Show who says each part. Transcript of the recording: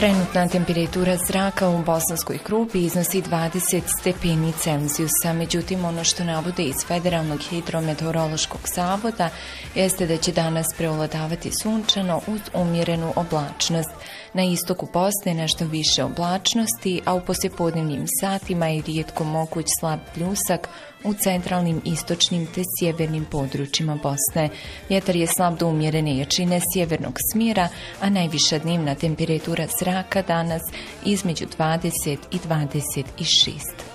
Speaker 1: Trenutna temperatura zraka u Bosanskoj Krupi iznosi 20 stepeni Celzijusa, međutim ono što navode iz Federalnog hidrometeorološkog zavoda jeste da će danas preovladavati sunčano uz umjerenu oblačnost. Na istoku Bosne nešto više oblačnosti, a u poslijepodnevnim satima je rijetko moguć slab pljusak u centralnim, istočnim te sjevernim područjima Bosne. Vjetar je slab do umjerene jačine sjevernog smjera, a najviša dnevna temperatura zraka danas između 20 i 26.